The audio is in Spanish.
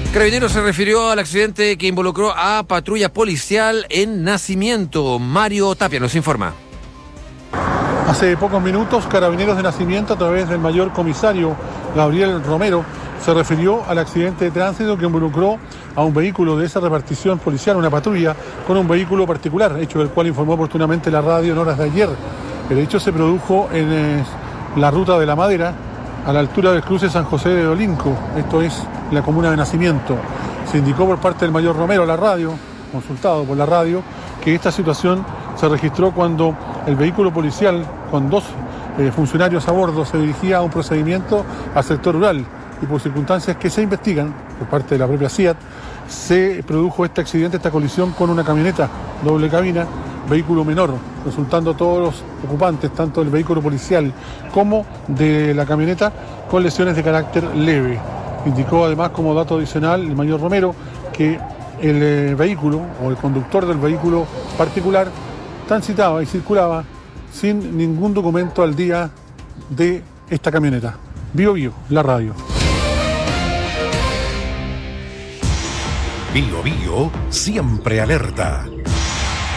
Carabineros se refirió al accidente que involucró a patrulla policial en Nacimiento. Mario Tapia nos informa. Hace pocos minutos, Carabineros de Nacimiento, a través del mayor comisario Gabriel Romero, se refirió al accidente de tránsito que involucró a un vehículo de esa repartición policial, una patrulla, con un vehículo particular, hecho del cual informó oportunamente la radio en horas de ayer. El hecho se produjo en la ruta de La Madera, a la altura del cruce San José de Olinco, esto es la comuna de Nacimiento. Se indicó por parte del mayor Romero a la radio, consultado por la radio, que esta situación se registró cuando el vehículo policial, con dos funcionarios a bordo, se dirigía a un procedimiento al sector rural, y por circunstancias que se investigan por parte de la propia CIAT, se produjo este accidente, esta colisión con una camioneta doble cabina, vehículo menor, resultando todos los ocupantes, tanto del vehículo policial como de la camioneta, con lesiones de carácter leve. Indicó además como dato adicional el mayor Romero que el vehículo o el conductor del vehículo particular transitaba y circulaba sin ningún documento al día de esta camioneta. Bio Bio, la radio. Bio Bio, siempre alerta.